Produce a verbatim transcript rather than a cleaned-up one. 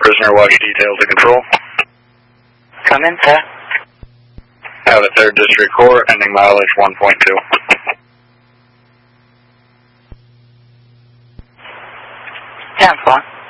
Prisoner watch detail to control. Come in, sir. Out at third District Court, ending mileage one point two. ten four.